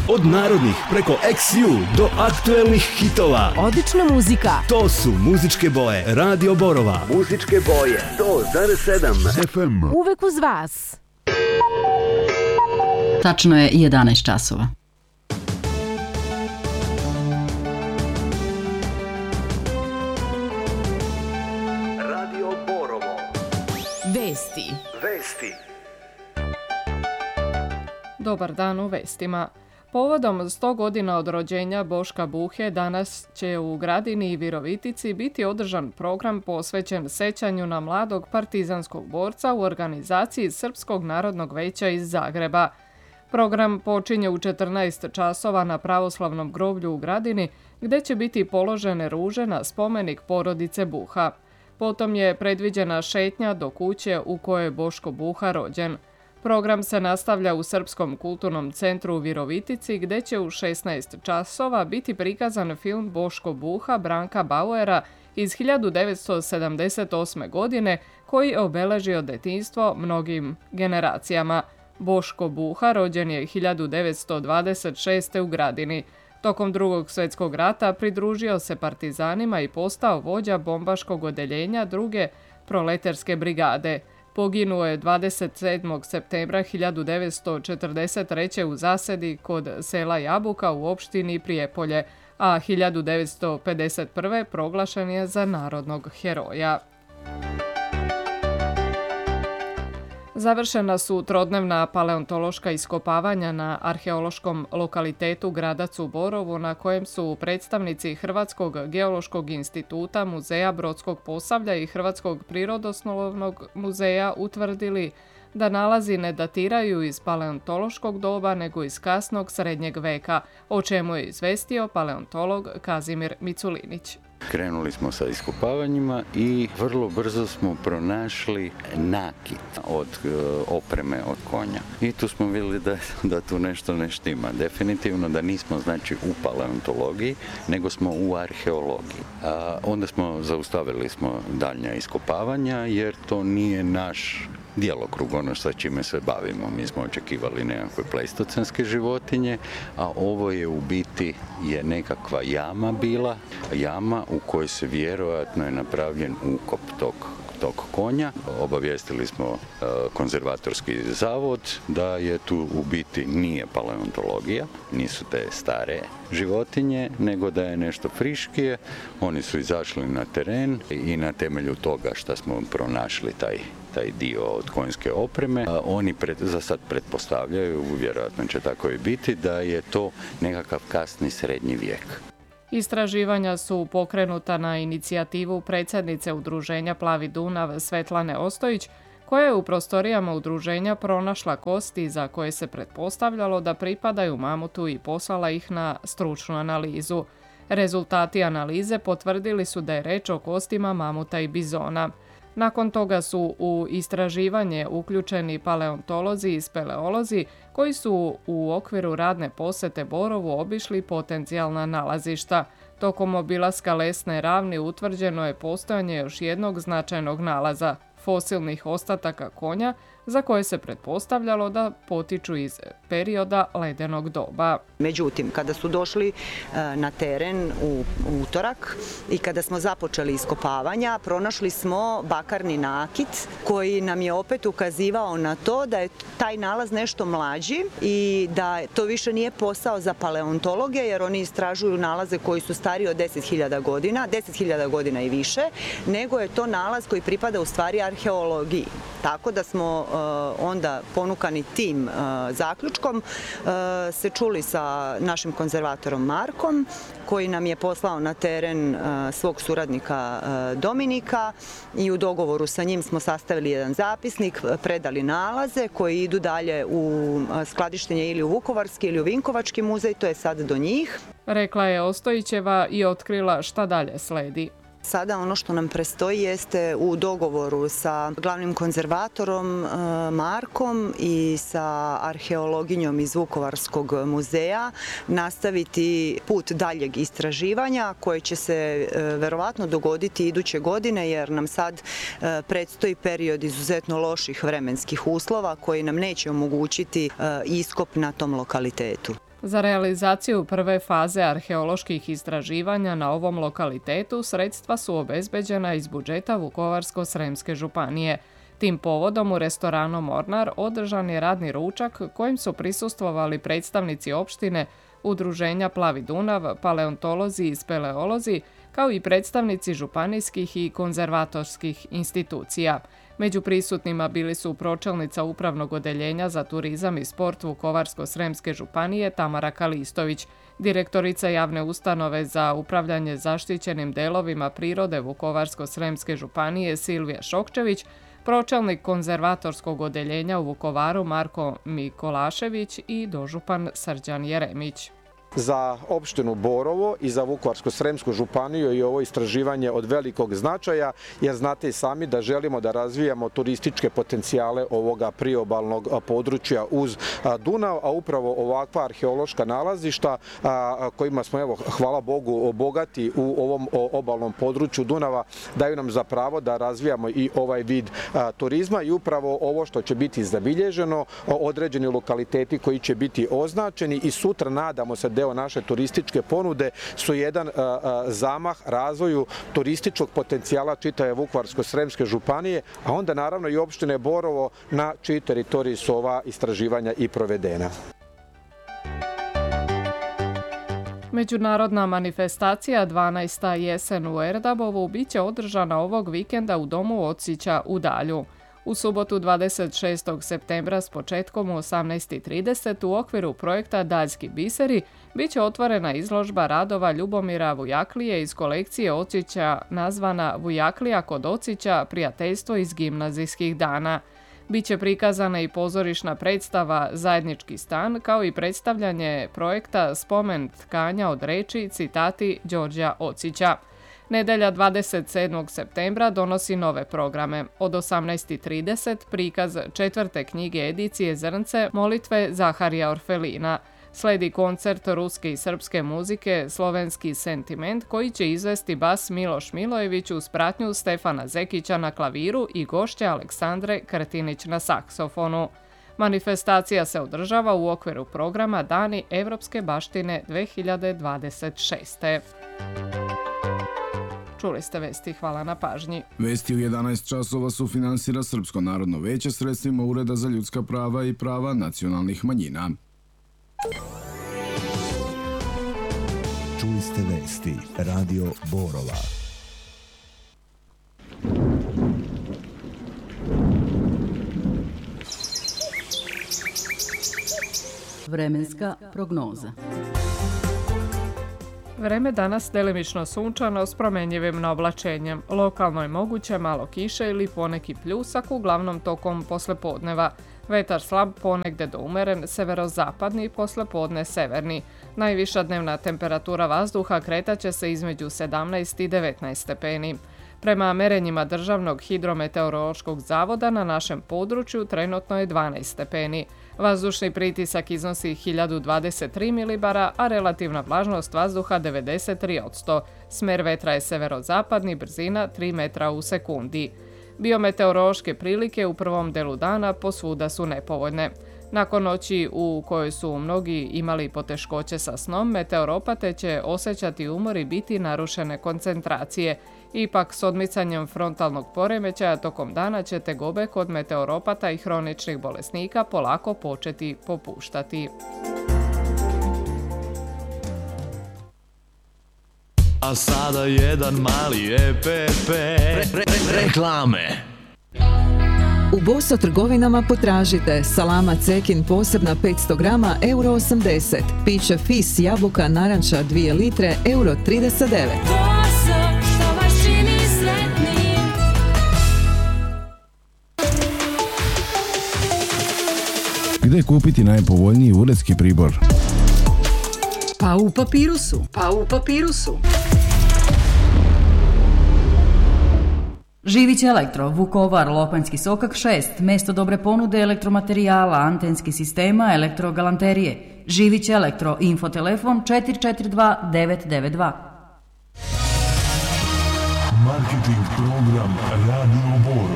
Od narodnih preko XU do aktuelnih hitova. Odlična muzika. To su muzičke boje Radio Borova. Muzičke boje 100,7 FM. Uvek uz vas. Tačno je 11 časova. Radio Borovo. Vesti. Dobar dan u vestima. Povodom 100 godina od rođenja Boška Buhe danas će u Gradini i Virovitici biti održan program posvećen sećanju na mladog partizanskog borca u organizaciji Srpskog narodnog veća iz Zagreba. Program počinje u 14 časova na pravoslavnom groblju u Gradini, gdje će biti položene ruže na spomenik porodice Buha. Potom je predviđena šetnja do kuće u kojoj je Boško Buha rođen. Program se nastavlja u Srpskom kulturnom centru u Virovitici, gdje će u 16 časova biti prikazan film Boško Buha Branka Bauera iz 1978. godine, koji je obeležio detinjstvo mnogim generacijama. Boško Buha rođen je 1926. u Gradini. Tokom Drugog svjetskog rata pridružio se partizanima i postao vođa bombaškog odeljenja druge proleterske brigade. Poginuo je 27. septembra 1943. u zasedi kod sela Jabuka u opštini Prijepolje, a 1951. proglašen je za narodnog heroja. Završena su trodnevna paleontološka iskopavanja na arheološkom lokalitetu Gradac u Borovu, na kojem su predstavnici Hrvatskog geološkog instituta, Muzeja Brodskog Posavlja i Hrvatskog prirodoslovnog muzeja utvrdili da nalazi ne datiraju iz paleontološkog doba nego iz kasnog srednjeg veka, o čemu je izvestio paleontolog Kazimir Miculinić. Krenuli smo sa iskopavanjima i vrlo brzo smo pronašli nakit od opreme od konja. I tu smo vidjeli da tu nešto ne štima. Definitivno da nismo znači u paleontologiji, nego smo u arheologiji. Onda zaustavili smo daljnja iskopavanja jer to nije naš djelokrug, ono sa čime se bavimo. Mi smo očekivali nekakve pleistocenske životinje, a ovo je u biti nekakva jama bila, jama u kojoj se vjerojatno je napravljen ukop tog konja. Obavijestili smo konzervatorski zavod da je tu u biti nije paleontologija, nisu te stare životinje, nego da je nešto friškije. Oni su izašli na teren i na temelju toga što smo pronašli taj dio od konjske opreme, oni za sad pretpostavljaju, vjerojatno će tako i biti, da je to nekakav kasni srednji vijek. Istraživanja su pokrenuta na inicijativu predsjednice udruženja Plavi Dunav Svetlane Ostojić, koja je u prostorijama udruženja pronašla kosti za koje se pretpostavljalo da pripadaju mamutu i poslala ih na stručnu analizu. Rezultati analize potvrdili su da je reč o kostima mamuta i bizona. Nakon toga su u istraživanje uključeni paleontolozi i speleolozi koji su u okviru radne posete Borovu obišli potencijalna nalazišta. Tokom obilaska lesne ravni utvrđeno je postojanje još jednog značajnog nalaza, fosilnih ostataka konja, za koje se pretpostavljalo da potiču iz perioda ledenog doba. Međutim, kada su došli na teren u utorak i kada smo započeli iskopavanja, pronašli smo bakarni nakit koji nam je opet ukazivao na to da je taj nalaz nešto mlađi i da to više nije posao za paleontologe, jer oni istražuju nalaze koji su stariji od 10.000 godina, 10.000 godina i više, nego je to nalaz koji pripada u stvari arheologiji. Tako da smo onda ponukani tim zaključkom se čuli sa našim konzervatorom Markom, koji nam je poslao na teren svog suradnika Dominika i u dogovoru sa njim smo sastavili jedan zapisnik, predali nalaze koji idu dalje u skladištenje ili u Vukovarski ili u Vinkovački muzej, to je sad do njih. Rekla je Ostojićeva i otkrila šta dalje sledi. Sada ono što nam prestoji jeste u dogovoru sa glavnim konzervatorom Markom i sa arheologinjom iz Vukovarskog muzeja nastaviti put daljeg istraživanja koje će se verovatno dogoditi iduće godine, jer nam sad predstoji period izuzetno loših vremenskih uslova koji nam neće omogućiti iskop na tom lokalitetu. Za realizaciju prve faze arheoloških istraživanja na ovom lokalitetu sredstva su obezbeđena iz budžeta Vukovarsko-sremske županije. Tim povodom u restoranu Mornar održan je radni ručak kojim su prisustvovali predstavnici opštine, udruženja Plavi Dunav, paleontolozi i speleolozi, kao i predstavnici županijskih i konzervatorskih institucija. Među prisutnima bili su pročelnica Upravnog odeljenja za turizam i sport Vukovarsko-sremske županije Tamara Kalistović, direktorica javne ustanove za upravljanje zaštićenim delovima prirode Vukovarsko-sremske županije Silvija Šokčević, pročelnik konzervatorskog odeljenja u Vukovaru Marko Mikolašević i dožupan Srđan Jeremić. Za opštinu Borovo i za Vukovarsko-sremsku županiju je ovo istraživanje od velikog značaja, jer znate i sami da želimo da razvijamo turističke potencijale ovoga priobalnog područja uz Dunav, a upravo ovakva arheološka nalazišta kojima smo, evo, hvala Bogu, bogati u ovom obalnom području Dunava, daju nam za pravo da razvijamo i ovaj vid turizma i upravo ovo što će biti zabilježeno, određeni lokaliteti koji će biti označeni i sutra nadamo se deo naše turističke ponude su jedan zamah razvoju turističkog potencijala čitave Vukovarsko-sremske županije, a onda naravno i opštine Borovo na čiji teritoriji su ova istraživanja i provedena. Međunarodna manifestacija 12. jesen u Erdabovu biće održana ovog vikenda u domu Ocića u Dalju. U subotu 26. septembra s početkom u 18:30 u okviru projekta Daljski biseri biće otvorena izložba radova Ljubomira Vujaklije iz kolekcije Ocića nazvana Vujaklija kod Ocića prijateljstvo iz gimnazijskih dana. Biće prikazana i pozorišna predstava Zajednički stan, kao i predstavljanje projekta Spomen tkanja od reči citati Đorđa Ocića. Nedelja 27. septembra donosi nove programe. Od 18:30 prikaz 4. knjige edicije Zrnce molitve Zaharija Orfelina. Sledi koncert ruske i srpske muzike Slovenski sentiment koji će izvesti bas Miloš Milojević uz pratnju Stefana Zekića na klaviru i gošće Aleksandre Krtinić na saksofonu. Manifestacija se održava u okviru programa Dani Evropske baštine 2026. Čuli ste vesti, hvala na pažnji. Vesti u 11 časova sufinansira Srpsko narodno veće sredstvima Ureda za ljudska prava i prava nacionalnih manjina. Čuli ste vesti Radio Borova. Vremenska prognoza. Vreme danas delimično sunčano s promenjivim oblačenjem. Lokalno je moguće malo kiše ili poneki pljusak, uglavnom tokom poslepodneva. Vetar slab, ponegde do umeren, severozapadni, poslepodne severni. Najviša dnevna temperatura vazduha kretaće se između 17 i 19 stepeni. Prema merenjima Državnog hidrometeorološkog zavoda na našem području trenutno je 12 stepeni. Vazdušni pritisak iznosi 1023 milibara, a relativna vlažnost vazduha 93%. Smer vetra je severozapadni, brzina 3 metra u sekundi. Biometeorološke prilike u prvom delu dana posvuda su nepovoljne. Nakon noći u kojoj su mnogi imali poteškoće sa snom, meteoropate će osjećati umor i biti narušene koncentracije. Ipak, s odmicanjem frontalnog poremećaja tokom dana će tegobe kod meteoropata i hroničnih bolesnika polako početi popuštati. A sada jedan mali EPP. Reklame. U Boso trgovinama potražite salama cekin posebna 500 grama €80, piće Fis jabuka naranča 2 litre €39. Gde kupiti najpovoljniji uredski pribor? Pa u Papirusu. Živić Elektro, Vukovar, Lokvanjski sokak 6, mesto dobre ponude elektromaterijala, antenskih sistema, elektrogalanterije. Živić Elektro, infotelefon 442 992. Marketing program Radio Borova.